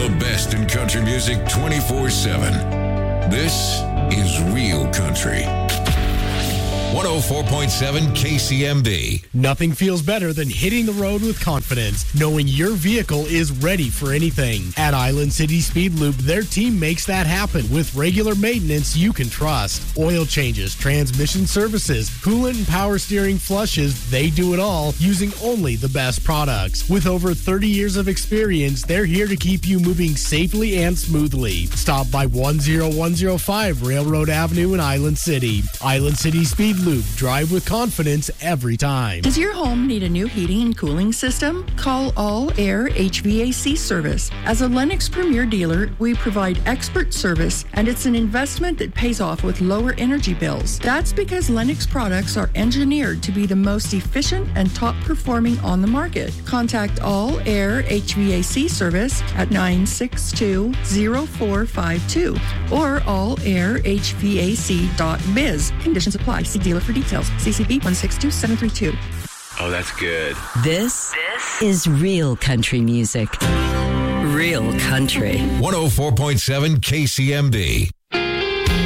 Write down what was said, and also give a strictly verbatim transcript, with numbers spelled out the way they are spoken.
The best in country music twenty-four seven. This is Real Country. one oh four point seven K C M B. Nothing feels better than hitting the road with confidence, knowing your vehicle is ready for anything. At Island City Speed Loop, their team makes that happen with regular maintenance you can trust. Oil changes, transmission services, coolant and power steering flushes, they do it all using only the best products. With over thirty years of experience, they're here to keep you moving safely and smoothly. Stop by one oh one oh five Railroad Avenue in Island City. Island City Speed Loop. Drive with confidence every time. Does your home need a new heating and cooling system? Call All Air H V A C Service. As a Lennox Premier dealer, we provide expert service, and it's an investment that pays off with lower energy bills. That's because Lennox products are engineered to be the most efficient and top performing on the market. Contact All Air H V A C Service at nine six two, oh four five two or all air h v a c dot biz. Conditions apply. See dealer for details. C C B one six two seven three two. Oh, that's good. This, this is Real Country Music. Real Country. one oh four point seven K C M B.